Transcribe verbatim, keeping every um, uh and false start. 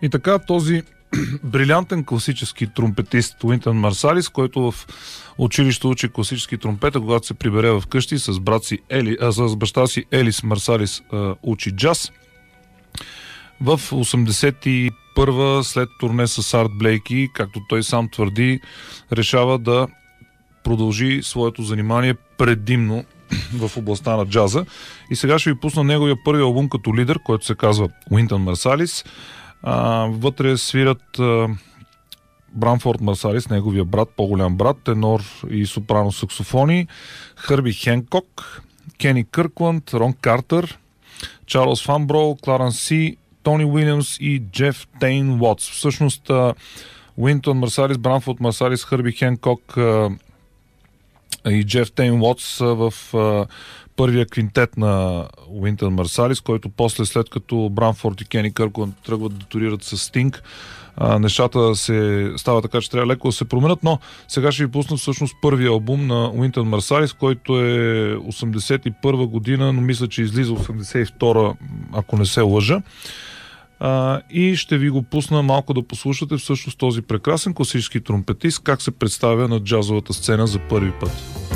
И така този брилянтен класически тромпетист Уинтън Марсалис, който в училище учи класически тромпета, когато се прибере в къщи с, брат си Ели, а, с баща си Елис Марсалис а, учи джаз. В осемдесет и първа, след турне с Арт Блейки, както той сам твърди, решава да продължи своето занимание предимно в областта на джаза. И сега ще ви пусна неговия първи албум като лидер, който се казва Уинтън Марсалис. А, вътре свират а, Брамфорд Марсалис, неговия брат, по-голям брат, тенор и сопрано саксофони, Хърби Хенкок, Кени Къркланд, Рон Картер, Чарлз Фанброу, Кларенс Си, Тони Уилямс и Джеф Тейн Уотс. Всъщност Уинтън Марсалис, Брамфорд Марсалис, Хърби Хенкок а, и Джеф Тейн Уотс са в а, първия квинтет на Уинтън Марсалис, който после, след като Брамфорд и Кени Къркланд тръгват да турират с Стинг, а, нещата се става така, че трябва леко да се променят, но сега ще ви пусна всъщност първия албум на Уинтън Марсалис, който е осемдесет и първа година, но мисля, че излиза осемдесет и втора, ако не се лъжа. А, и ще ви го пусна малко да послушате всъщност този прекрасен класически тромпетист, как се представя на джазовата сцена за първи път.